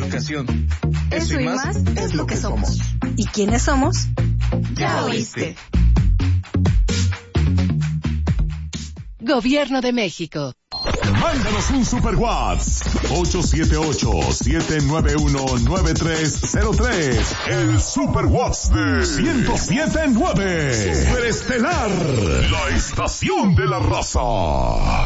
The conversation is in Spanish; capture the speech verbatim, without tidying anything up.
educación. Eso, Eso y más, más es lo que somos. ¿Y quiénes somos? Ya oíste. Gobierno de México. Mándanos un super WhatsApp. ocho siete ocho, siete nueve uno, nueve tres cero tres. El super WhatsApp de ciento siete punto nueve. Superestelar. La estación de la raza.